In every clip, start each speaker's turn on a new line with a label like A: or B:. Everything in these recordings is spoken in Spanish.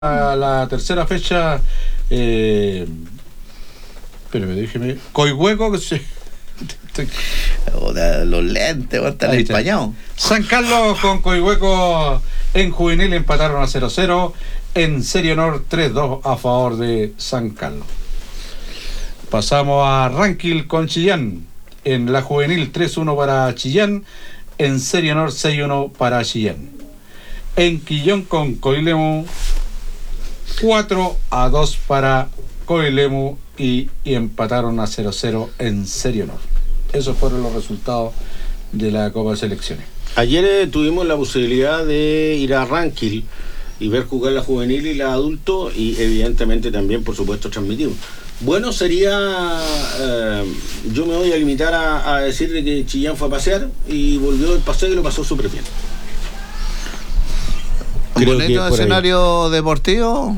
A: a la tercera fecha, espérame, déjeme. Coihueco, que se.
B: Los lentes, va a estar empañado.
A: San Carlos con Coihueco en juvenil empataron a 0-0. En Serie Honor 3-2 a favor de San Carlos. Pasamos a Ranquil con Chillán. En la juvenil 3-1 para Chillán. En Serie Honor 6-1 para Chillán. En Quillón con Coilemu 4-2 para Coilemu y empataron a 0-0 en Serie Honor. Esos fueron los resultados de la Copa de Selecciones.
C: Ayer tuvimos la posibilidad de ir a Ranquil y ver jugar la juvenil y la adulto, y evidentemente también, por supuesto, transmitimos. Bueno, sería, yo me voy a limitar a decir que Chillán fue a pasear y volvió del paseo y lo pasó súper bien.
B: Un bonito escenario deportivo.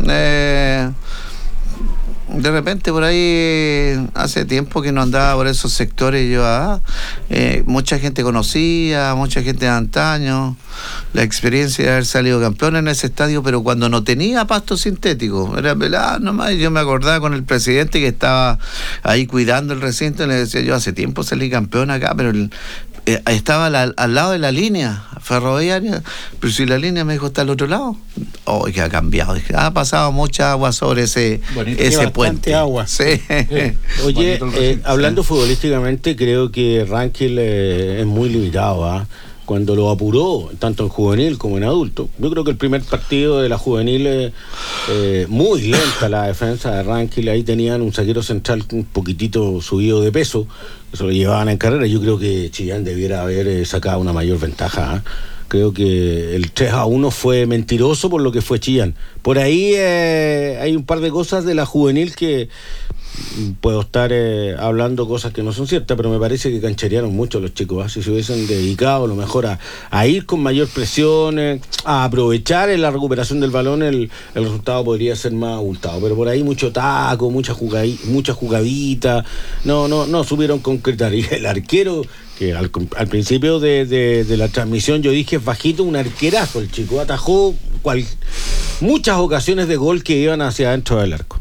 B: De repente por ahí hace tiempo que no andaba por esos sectores yo. Mucha gente conocía, mucha gente de antaño, la experiencia de haber salido campeón en ese estadio, pero cuando no tenía pasto sintético, era pelado nomás. Yo me acordaba con el presidente que estaba ahí cuidando el recinto y le decía: yo hace tiempo salí campeón acá, pero estaba al lado de la línea ferroviaria, pero si la línea, me dijo, está al otro lado. Que ha cambiado, ha pasado mucha agua sobre ese puente.
C: Agua.
B: Sí.
C: Oye, hablando futbolísticamente, creo que Ranquil es muy limitado, cuando lo apuró, tanto en juvenil como en adulto. Yo creo que el primer partido de la juvenil, muy lenta la defensa de Ranquil. Ahí tenían un zaguero central un poquitito subido de peso, que se lo llevaban en carrera. Yo creo que Chillán debiera haber sacado una mayor ventaja. Creo que el 3-1 fue mentiroso por lo que fue Chillán. Por ahí hay un par de cosas de la juvenil que puedo estar hablando cosas que no son ciertas, pero me parece que cancherearon mucho los chicos. Si se hubiesen dedicado a lo mejor a ir con mayor presión, a aprovechar en la recuperación del balón, el resultado podría ser más abultado. Pero por ahí mucho taco, mucha jugadita, no supieron concretar. Y el arquero, que al principio de la transmisión yo dije: es bajito, un arquerazo el chico, atajó muchas ocasiones de gol que iban hacia adentro del arco.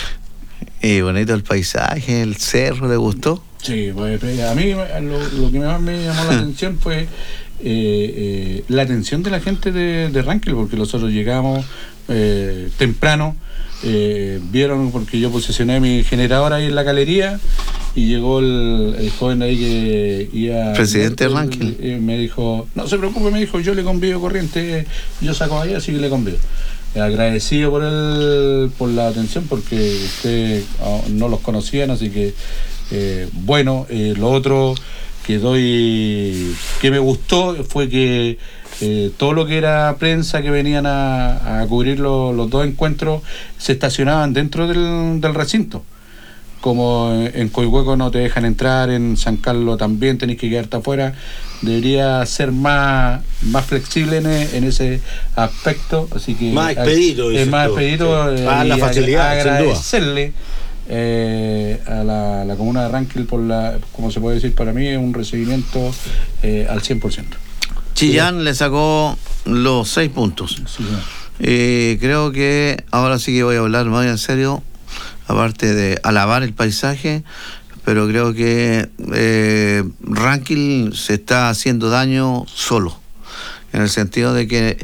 B: Y bonito el paisaje, el cerro, ¿le gustó?
A: Sí, pues, a mí lo que más me llamó la atención fue la atención de la gente de Ranquil, porque nosotros llegamos temprano, vieron, porque yo posicioné mi generador ahí en la galería y llegó el joven ahí que iba...
B: Presidente de Ranquil.
A: Me dijo: no se preocupe, me dijo, yo le convido corriente, yo saco ahí, así que le convido. Agradecido por la atención, porque usted no los conocían, así que bueno. Lo otro que me gustó fue que todo lo que era prensa que venían a cubrir los dos encuentros se estacionaban dentro del recinto. Como en Coihueco no te dejan entrar, en San Carlos también tenés que quedarte afuera. Debería ser más flexible en ese aspecto, así que
C: más expedito,
A: más expedito.
C: Sí. La facilidad,
A: agradecerle a la comuna de Ranquil por como se puede decir, para mí es un recibimiento al 100%.
B: Chillán le sacó los 6 puntos. Sí, creo que ahora sí que voy a hablar más en serio, aparte de alabar el paisaje, pero creo que Ranquil se está haciendo daño solo, en el sentido de que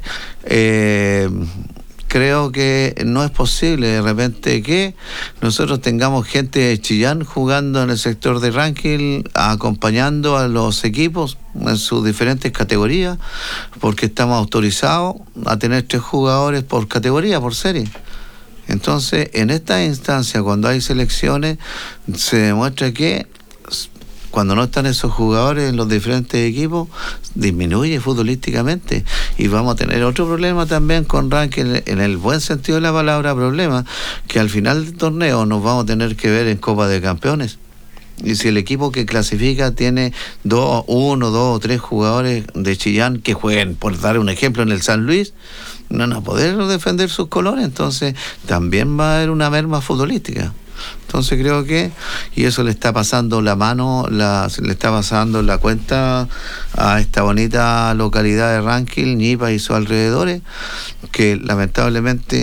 B: creo que no es posible de repente que nosotros tengamos gente de Chillán jugando en el sector de Ranquil, acompañando a los equipos en sus diferentes categorías, porque estamos autorizados a tener 3 jugadores por categoría, por serie. Entonces, en esta instancia, cuando hay selecciones, se demuestra que cuando no están esos jugadores en los diferentes equipos, disminuye futbolísticamente. Y vamos a tener otro problema también con Ranquil, en el buen sentido de la palabra problema, que al final del torneo nos vamos a tener que ver en Copa de Campeones. Y si el equipo que clasifica tiene 2 o 3 jugadores de Chillán que jueguen, por dar un ejemplo, en el San Luis, no van a poder defender sus colores. Entonces también va a haber una merma futbolística. Entonces creo que, y eso le está pasando la mano, le está pasando la cuenta a esta bonita localidad de Ranquil, Ñipa y sus alrededores, que lamentablemente